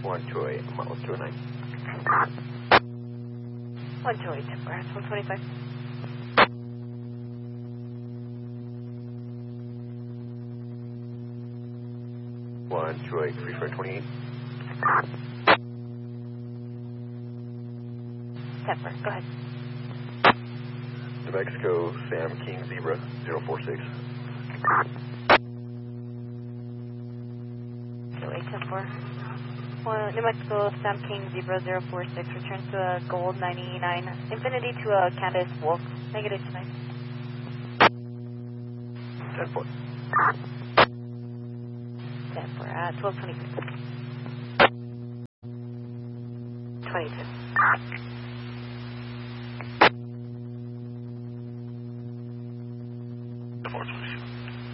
1 Troy, I'm out 209. 1 Troy, temper, 125. Troy, 3428. Temper, go ahead. New Mexico, Sam King Zebra, 046. Troy, temper. New Mexico, Sam King Zebra, 046. Return to a Gold 99. Infinity to a Candace Wolf, negative tonight. 10-4. Temper at 1226. 22.